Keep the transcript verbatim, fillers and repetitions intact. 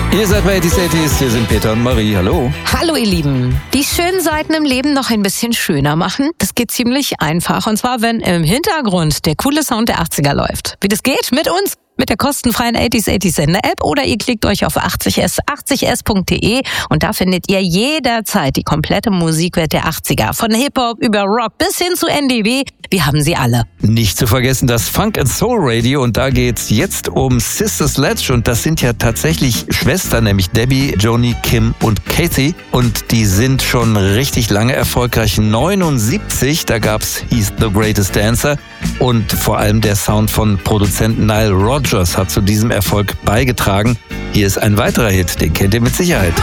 Ihr seid bei eighties eighties, hier sind Peter und Marie. Hallo. Hallo ihr Lieben. Die schönen Seiten im Leben noch ein bisschen schöner machen, das geht ziemlich einfach. Und zwar, wenn im Hintergrund der coole Sound der achtziger läuft. Wie das geht? Mit uns, mit der kostenfreien eighties eighties Sender-App, oder ihr klickt euch auf achtzig s achtzig s punkt de und da findet ihr jederzeit die komplette Musikwelt der achtziger. Von Hip-Hop über Rock bis hin zu N D W. Wir haben sie alle. Nicht zu vergessen das Funk and Soul Radio, und da geht's jetzt um Sister Sledge, und das sind ja tatsächlich Schwestern, nämlich Debbie, Joni, Kim und Kathy, und die sind schon richtig lange erfolgreich. neunundsiebzig, da gab's He's the Greatest Dancer, und vor allem der Sound von Produzent Nile Rodgers hat zu diesem Erfolg beigetragen. Hier ist ein weiterer Hit, den kennt ihr mit Sicherheit.